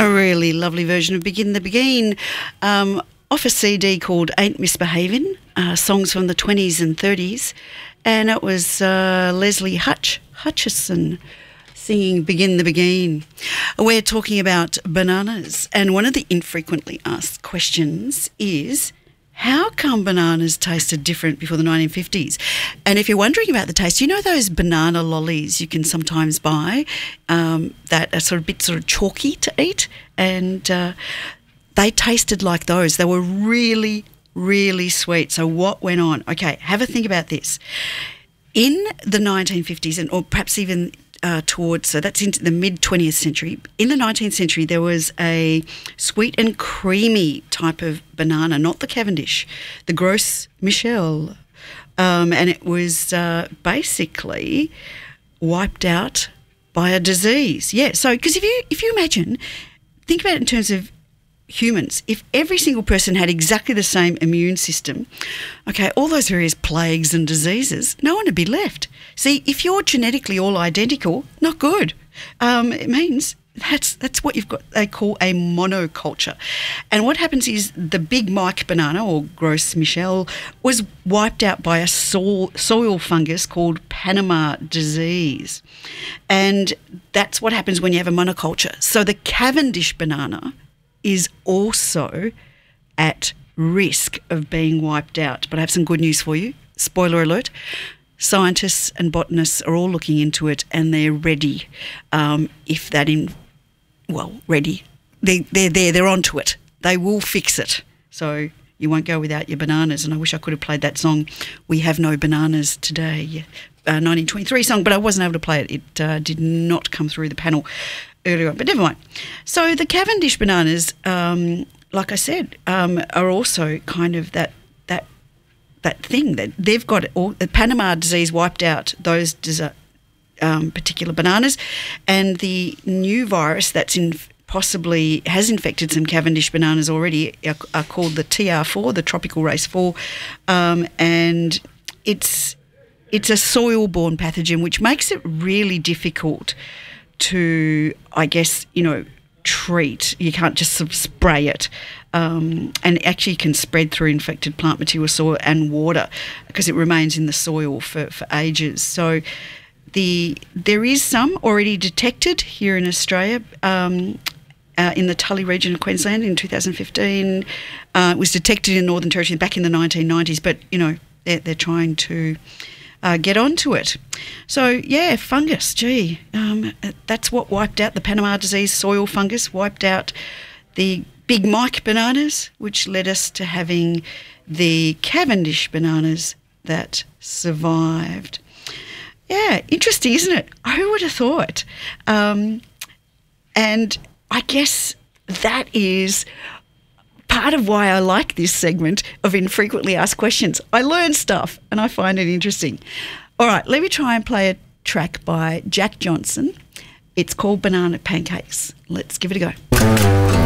A really lovely version of Begin the Beguine off a CD called Ain't Misbehavin', songs from the 20s and 30s. And it was Leslie Hutchison singing Begin the Beguine. We're talking about bananas, and one of the infrequently asked questions is, how come bananas tasted different before the 1950s? And if you're wondering about the taste, you know those banana lollies you can sometimes buy that are sort of chalky to eat? And they tasted like those. They were really, really sweet. So what went on? Okay, have a think about this. In the 1950s, or perhaps even so that's into the mid-20th century. In the 19th century, there was a sweet and creamy type of banana, not the Cavendish, the Gros Michel. And it was basically wiped out by a disease. Yeah, so because if you imagine, think about it in terms of humans. If every single person had exactly the same immune system, okay, all those various plagues and diseases, no one would be left. See, if you're genetically all identical, not good. It means that's what you've got. They call a monoculture. And what happens is the Big Mike banana, or Gros Michel, was wiped out by a soil fungus called Panama disease. And that's what happens when you have a monoculture. So the Cavendish banana is also at risk of being wiped out. But I have some good news for you. Spoiler alert. Scientists and botanists are all looking into it, and they're ready. Ready. They're there. They're onto it. They will fix it. So you won't go without your bananas. And I wish I could have played that song, We Have No Bananas Today, 1923 song, but I wasn't able to play it. It did not come through the panel earlier on, but never mind. So the Cavendish bananas, like I said, are also kind of that thing that they've got. The Panama disease wiped out those particular bananas, and the new virus that's possibly has infected some Cavendish bananas already are called the TR4, the tropical race 4, and it's a soil-borne pathogen, which makes it really difficult to, I guess, treat. You can't just sort of spray it, and it actually can spread through infected plant material, soil and water, because it remains in the soil for ages. So there is some already detected here in Australia, in the Tully region of Queensland in 2015. It was detected in Northern Territory back in the 1990s, but they're trying to get onto it. So, yeah, fungus, that's what wiped out the Panama disease. Soil fungus wiped out the Big Mike bananas, which led us to having the Cavendish bananas that survived. Yeah, interesting, isn't it? Who would have thought? And I guess that is part of why I like this segment of Infrequently Asked Questions. I learn stuff and I find it interesting. All right, let me try and play a track by Jack Johnson. It's called Banana Pancakes. Let's give it a go.